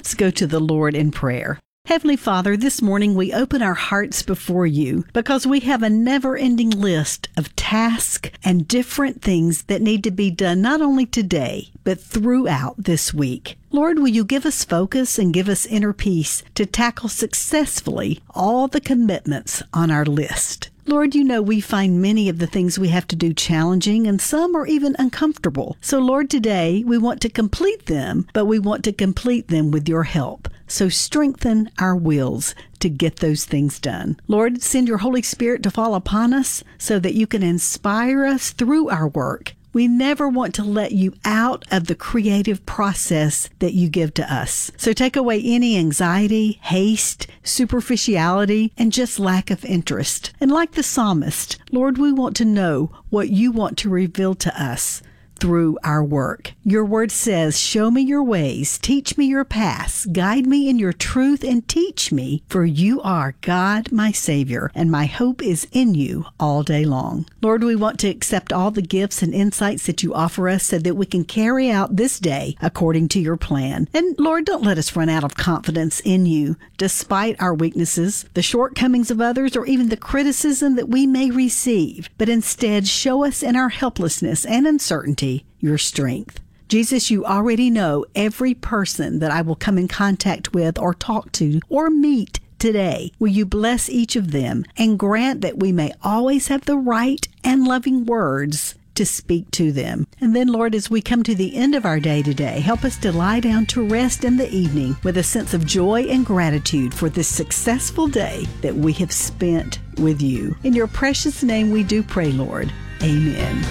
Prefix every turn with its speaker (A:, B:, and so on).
A: Let's go to the Lord in prayer. Heavenly Father, this morning we open our hearts before you because we have a never-ending list of tasks and different things that need to be done not only today, but throughout this week. Lord, will you give us focus and give us inner peace to tackle successfully all the commitments on our list? Lord, you know we find many of the things we have to do challenging and some are even uncomfortable. So Lord, today we want to complete them, but we want to complete them with your help. So strengthen our wills to get those things done. Lord, send your Holy Spirit to fall upon us so that you can inspire us through our work. We never want to let you out of the creative process that you give to us. So take away any anxiety, haste, superficiality, and just lack of interest. And like the psalmist, Lord, we want to know what you want to reveal to us through our work. Your word says, show me your ways, teach me your paths, guide me in your truth, and teach me, for you are God, my Savior, and my hope is in you all day long. Lord, we want to accept all the gifts and insights that you offer us so that we can carry out this day according to your plan. And Lord, don't let us run out of confidence in you, despite our weaknesses, the shortcomings of others, or even the criticism that we may receive, but instead show us in our helplessness and uncertainty your strength. Jesus, you already know every person that I will come in contact with or talk to or meet today. Will you bless each of them and grant that we may always have the right and loving words to speak to them. And then, Lord, as we come to the end of our day today, help us to lie down to rest in the evening with a sense of joy and gratitude for this successful day that we have spent with you. In your precious name we do pray, Lord. Amen.